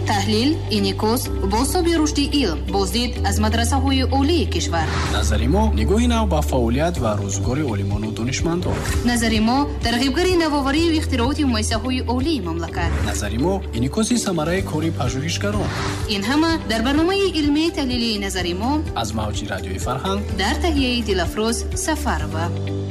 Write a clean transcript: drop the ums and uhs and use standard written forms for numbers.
таҳлил, инъикос, бозтаби рушди илм, боздид аз мадрасаҳои олии кишвар. назари мо нигоҳи нав ба фаъолият ва рӯзгори олимону донишмандон. назари мо тарғибгари навоварию ихтирооти муассисаҳои олии мамлакат. назари мо инъикоси самараи кори пажӯҳишгарон. ин ҳама дар барномаи илмии таҳлилии назари мо аз мавҷи радиои Фарҳанг дар таҳияи Дилафрӯз Сафарова.